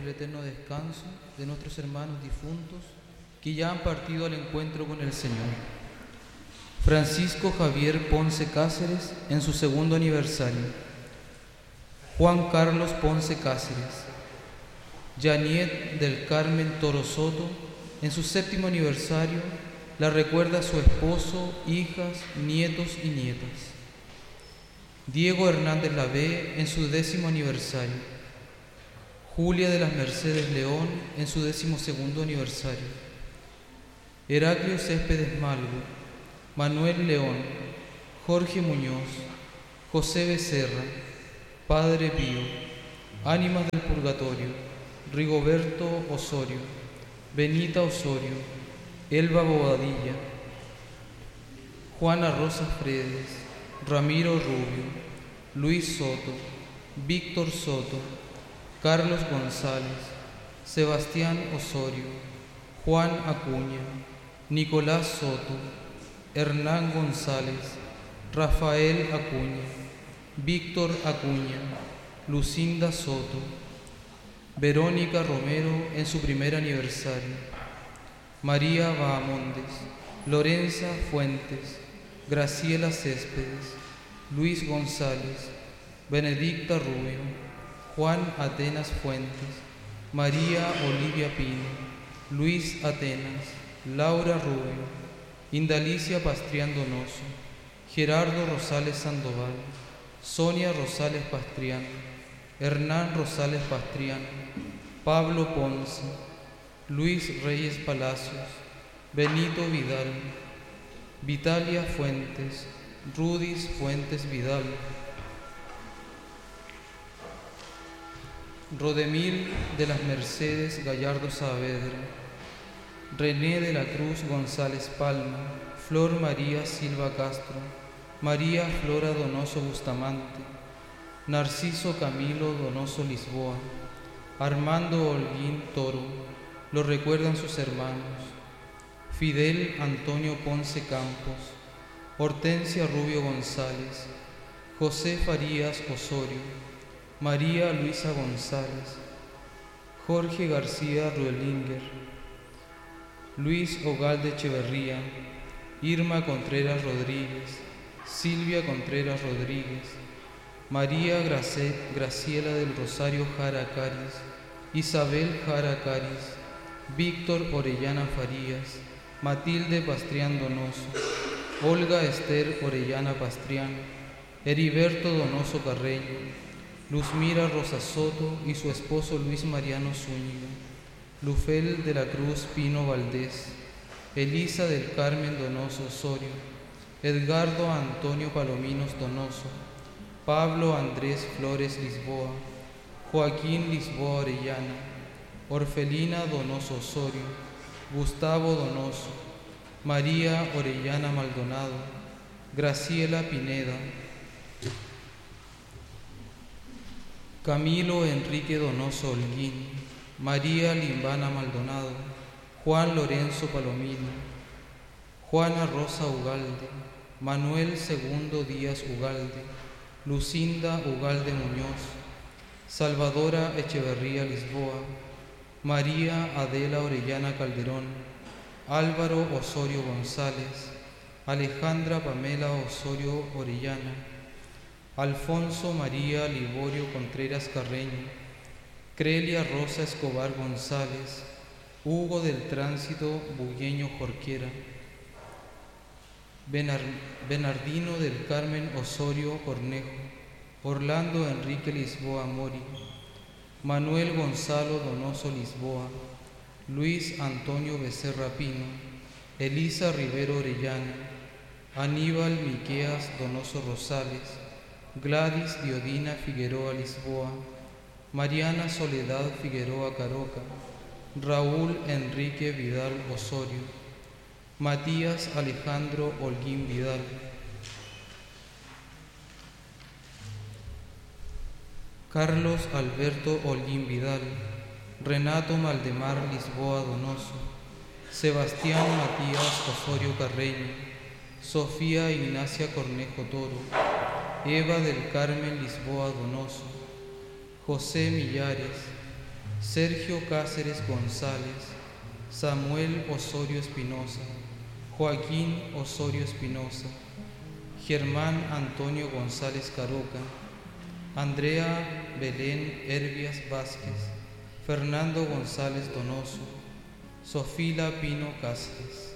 el eterno descanso de nuestros hermanos difuntos que ya han partido al encuentro con el Señor. Francisco Javier Ponce Cáceres en su segundo aniversario. Juan Carlos Ponce Cáceres. Yaniet del Carmen Toro Soto en su séptimo aniversario la recuerda su esposo, hijas, nietos y nietas. Diego Hernández Lavé en su 10º aniversario. Julia de las Mercedes León en su 12º aniversario. Heraclio Céspedes Malgo, Manuel León, Jorge Muñoz, José Becerra, Padre Pío, Ánimas del Purgatorio, Rigoberto Osorio, Benita Osorio, Elba Bobadilla, Juana Rosas Fredes, Ramiro Rubio, Luis Soto, Víctor Soto, Carlos González, Sebastián Osorio, Juan Acuña, Nicolás Soto, Hernán González, Rafael Acuña, Víctor Acuña, Lucinda Soto, Verónica Romero en su primer aniversario, María Bahamondes, Lorenza Fuentes, Graciela Céspedes, Luis González, Benedicta Rubio, Juan Atenas Fuentes, María Olivia Pino, Luis Atenas, Laura Rubio, Indalicia Pastrián Donoso, Gerardo Rosales Sandoval, Sonia Rosales Pastrián, Hernán Rosales Pastrián, Pablo Ponce, Luis Reyes Palacios, Benito Vidal, Vitalia Fuentes, Rudis Fuentes Vidal, Rodemil de las Mercedes Gallardo Saavedra, René de la Cruz González Palma, Flor María Silva Castro, María Flora Donoso Bustamante, Narciso Camilo Donoso Lisboa, Armando Holguín Toro, lo recuerdan sus hermanos, Fidel Antonio Ponce Campos, Hortensia Rubio González, José Farías Osorio, María Luisa González, Jorge García Ruelinger, Luis Ogalde Echeverría, Irma Contreras Rodríguez, Silvia Contreras Rodríguez, María Graciela del Rosario Jara Caris, Isabel Jara Caris, Víctor Orellana Farías, Matilde Pastrián Donoso, Olga Esther Orellana Pastrián, Heriberto Donoso Carreño, Luzmira Rosa Soto y su esposo Luis Mariano Zúñiga, Lufel de la Cruz Pino Valdés, Elisa del Carmen Donoso Osorio, Edgardo Antonio Palominos Donoso, Pablo Andrés Flores Lisboa, Joaquín Lisboa Orellana, Orfelina Donoso Osorio, Gustavo Donoso, María Orellana Maldonado, Graciela Pineda, Camilo Enrique Donoso Holguín, María Limbana Maldonado, Juan Lorenzo Palomino, Juana Rosa Ugalde, Manuel Segundo Díaz Ugalde, Lucinda Ugalde Muñoz, Salvadora Echeverría Lisboa, María Adela Orellana Calderón, Álvaro Osorio González, Alejandra Pamela Osorio Orellana, Alfonso María Liborio Contreras Carreño, Crelia Rosa Escobar González, Hugo del Tránsito Bugueño Jorquera, Bernardino del Carmen Osorio Cornejo, Orlando Enrique Lisboa Mori, Manuel Gonzalo Donoso Lisboa, Luis Antonio Becerra Pino, Elisa Rivero Orellana, Aníbal Miqueas Donoso Rosales, Gladys Diodina Figueroa Lisboa, Mariana Soledad Figueroa Caroca, Raúl Enrique Vidal Osorio, Matías Alejandro Holguín Vidal, Carlos Alberto Holguín Vidal, Renato Maldemar Lisboa Donoso, Sebastián Matías Osorio Carreño, Sofía Ignacia Cornejo Toro, Eva del Carmen Lisboa Donoso, José Millares, Sergio Cáceres González, Samuel Osorio Espinosa, Joaquín Osorio Espinosa, Germán Antonio González Caroca, Andrea Belén Herbias Vázquez, Fernando González Donoso, Sofila Pino Cáceres.